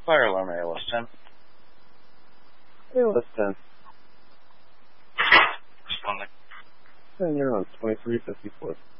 Fire alarm ALS 10. ALS 10. Responding. And you're on 2354.